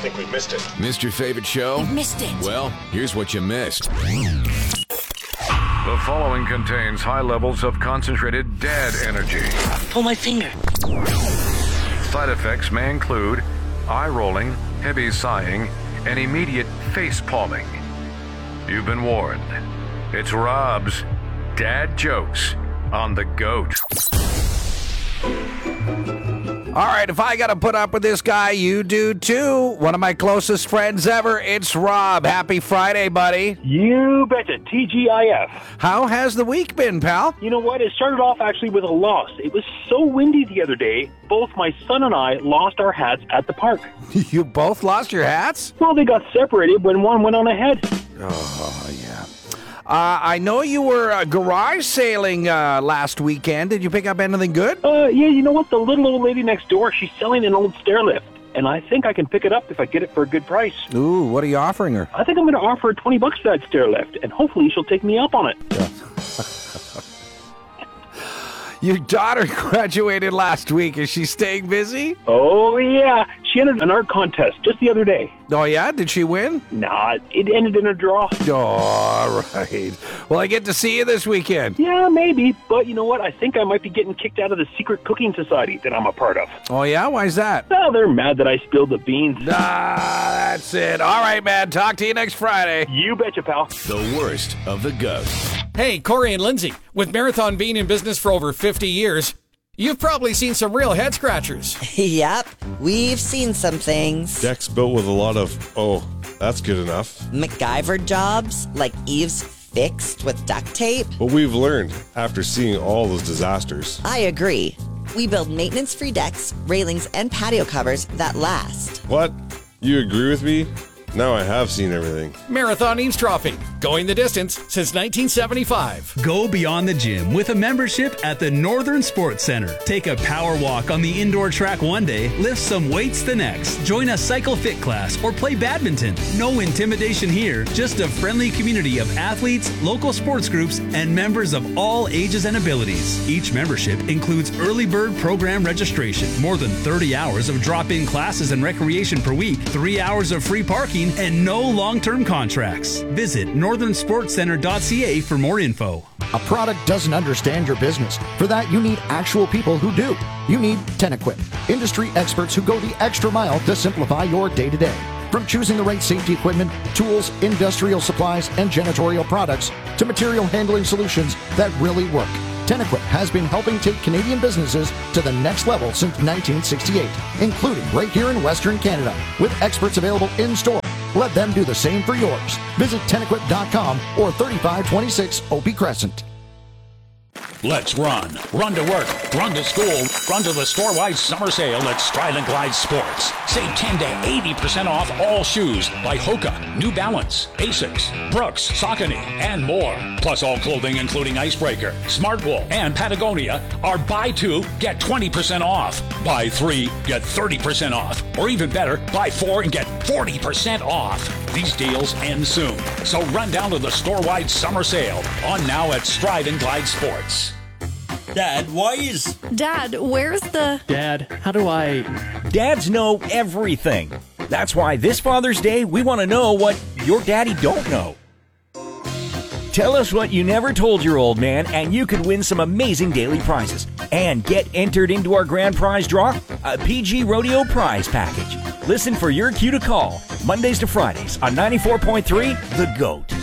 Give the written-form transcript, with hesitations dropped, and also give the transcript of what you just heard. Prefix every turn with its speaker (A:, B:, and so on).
A: think we missed it.
B: Missed your favorite show?
C: You missed it.
B: Well, here's what you missed.
D: The following contains high levels of concentrated dad energy.
C: Pull my finger.
D: Side effects may include eye rolling, heavy sighing, and immediate face palming. You've been warned. It's Rob's Dad Jokes on the GOAT.
E: All right, if I got to put up with this guy, you do too. One of my closest friends ever, it's Rob. Happy Friday, buddy.
F: You betcha, TGIF.
E: How has the week been, pal?
F: You know what? It started off actually with a loss. It was so windy the other day, both my son and I lost our hats at the park.
E: You both lost your hats?
F: Well, they got separated when one went on ahead.
E: Oh, yeah. I know you were garage sailing last weekend. Did you pick up anything good?
F: Yeah, you know what? The little old lady next door, she's selling an old stair lift. And I think I can pick it up if I get it for a good price.
E: Ooh, what are you offering her?
F: I think I'm going to offer her $20 for that stair lift, and hopefully she'll take me up on it.
E: Yeah. Your daughter graduated last week. Is she staying busy?
F: Oh, yeah. She entered an art contest just the other day.
E: Oh, yeah? Did she win?
F: Nah, it ended in a draw.
E: All right. Well, I get to see you this weekend.
F: Yeah, maybe. But you know what? I think I might be getting kicked out of the secret cooking society that I'm a part of.
E: Oh, yeah? Why's that?
F: Well, they're mad that I spilled the beans.
E: That's it. All right, man. Talk to you next Friday.
F: You betcha, pal.
B: The worst of the GOAT.
G: Hey, Corey and Lindsay, with Marathon being in business for over 50 years, you've probably seen some real head scratchers.
H: Yep, we've seen some things.
A: Decks built with a lot of, that's good enough.
H: MacGyver jobs, like eaves fixed with duct tape.
A: But we've learned after seeing all those disasters.
H: I agree. We build maintenance-free decks, railings, and patio covers that last.
A: What? You agree with me? Now I have seen everything.
G: Marathon eavesdropping, going the distance since 1975.
I: Go beyond the gym with a membership at the Northern Sports Center. Take a power walk on the indoor track one day, lift some weights the next, join a cycle fit class, or play badminton. No intimidation here, just a friendly community of athletes, local sports groups, and members of all ages and abilities. Each membership includes early bird program registration, more than 30 hours of drop-in classes and recreation per week, 3 hours of free parking, and no long-term contracts. Visit northernsportscenter.ca for more info.
J: A product doesn't understand your business. For that, you need actual people who do. You need Tenequip, industry experts who go the extra mile to simplify your day-to-day. From choosing the right safety equipment, tools, industrial supplies, and janitorial products, to material handling solutions that really work. Tenequip has been helping take Canadian businesses to the next level since 1968, including right here in Western Canada, with experts available in-store. Let them do the same for yours. Visit Tenequip.com or 3526 Opie Crescent.
K: Let's run. Run to work. Run to school. Run to the store-wide summer sale at Stride and Glide Sports. Save 10 to 80% off all shoes by Hoka, New Balance, Asics, Brooks, Saucony, and more. Plus all clothing including Icebreaker, Smartwool, and Patagonia are buy 2, get 20% off. Buy 3, get 30% off. Or even better, buy 4 and get 40% off. These deals end soon. So run down to the store-wide summer sale on now at Stride and Glide Sports.
L: Dad,
M: Dad, where's the...
L: Dad, how do I... Dads know everything. That's why this Father's Day, we want to know what your daddy don't know. Tell us what you never told your old man, and you could win some amazing daily prizes. And get entered into our grand prize draw, a PG Rodeo prize package. Listen for your cue to call, Mondays to Fridays on 94.3 The GOAT.